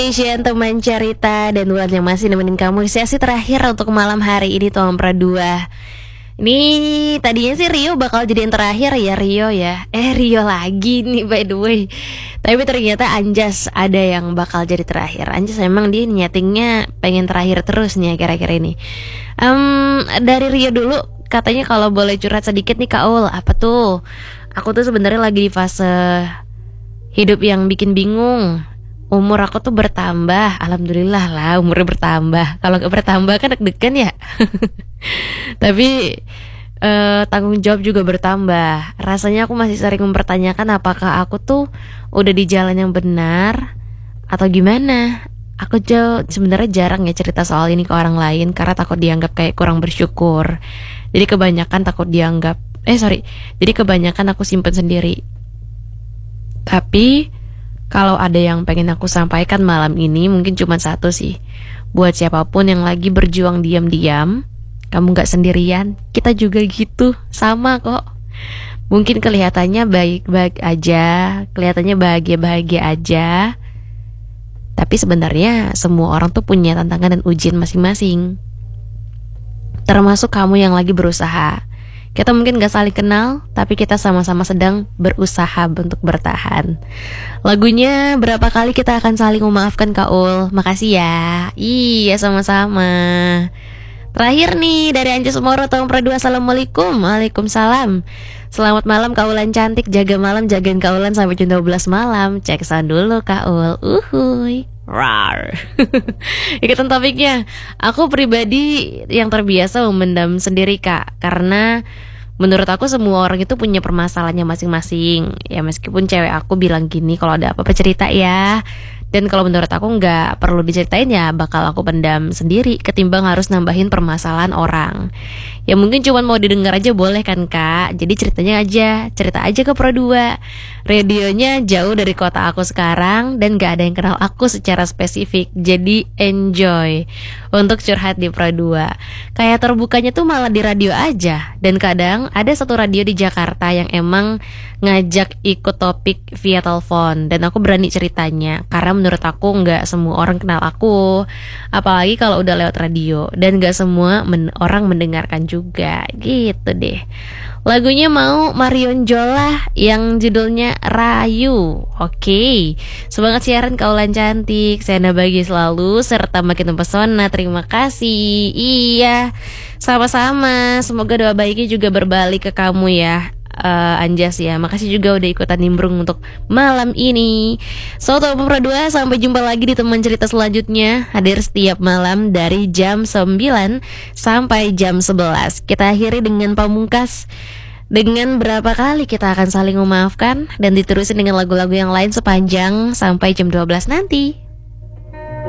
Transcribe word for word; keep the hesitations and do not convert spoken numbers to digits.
Asian teman cerita dan Wulan yang masih nemenin kamu di sesi terakhir untuk malam hari ini tuh Ampera dua. Ini tadinya sih Rio bakal jadi yang terakhir ya Rio ya. Eh Rio lagi nih by the way. Tapi ternyata Anjas ada yang bakal jadi terakhir. Anjas emang dia nyetingnya pengen terakhir terus nih kira-kira ini. um, Dari Rio dulu, katanya kalau boleh curhat sedikit nih Kak Ul. Apa tuh? Aku tuh sebenarnya lagi di fase hidup yang bikin bingung. Umur aku tuh bertambah, alhamdulillah lah umurnya bertambah. Kalau gak bertambah kan deg-degan ya. Tapi eh, tanggung jawab juga bertambah. Rasanya aku masih sering mempertanyakan apakah aku tuh udah di jalan yang benar atau gimana. Aku jauh sebenarnya jarang ya cerita soal ini ke orang lain karena takut dianggap kayak kurang bersyukur. Jadi kebanyakan takut dianggap eh sorry. Jadi kebanyakan aku simpen sendiri. Tapi kalau ada yang pengen aku sampaikan malam ini mungkin cuma satu sih. Buat siapapun yang lagi berjuang diam-diam, kamu gak sendirian, kita juga gitu, sama kok. Mungkin kelihatannya baik-baik aja, kelihatannya bahagia-bahagia aja, tapi sebenarnya semua orang tuh punya tantangan dan ujian masing-masing. Termasuk kamu yang lagi berusaha. Kita mungkin gak saling kenal, tapi kita sama-sama sedang berusaha untuk bertahan. Lagunya berapa kali kita akan saling memaafkan Kak Ul. Makasih ya. Iya sama-sama. Terakhir nih dari Anjas Moro tahun Ampera dua. Assalamualaikum. Waalaikumsalam. Selamat malam Kak Ulan cantik. Jaga malam, jagain Kak Ulan sampai jam dua belas malam. Cek sound dulu Kak Ul. Uhuy. Rar. Ikutan topiknya. Aku pribadi yang terbiasa memendam sendiri Kak, karena menurut aku semua orang itu punya permasalahannya masing-masing. Ya meskipun cewek aku bilang gini, kalau ada apa-apa cerita ya. Dan kalau menurut aku nggak perlu diceritain ya bakal aku pendam sendiri ketimbang harus nambahin permasalahan orang. Ya mungkin cuma mau didengar aja boleh kan Kak. Jadi ceritanya aja, cerita aja ke Pro dua. Radionya jauh dari kota aku sekarang dan gak ada yang kenal aku secara spesifik. Jadi enjoy untuk curhat di Pro dua. Kayak terbukanya tuh malah di radio aja. Dan kadang ada satu radio di Jakarta yang emang ngajak ikut topik via telepon. Dan aku berani ceritanya karena menurut aku gak semua orang kenal aku, apalagi kalau udah lewat radio. Dan gak semua men- orang mendengarkan juga. Gitu deh. Lagunya mau Marion Jola yang judulnya Rayu. Oke, semangat siaran Kak Ulan cantik. Saya nabagi selalu serta makin mempesona. Terima kasih. Iya, sama-sama. Semoga doa baiknya juga berbalik ke kamu ya, uh, Anjas ya. Makasih juga udah ikutan nimbrung untuk malam ini. So, Ampera dua, sampai jumpa lagi di teman cerita selanjutnya. Hadir setiap malam dari jam sembilan sampai jam sebelas. Kita akhiri dengan pamungkas dengan berapa kali kita akan saling memaafkan, dan diterusin dengan lagu-lagu yang lain sepanjang sampai jam dua belas nanti.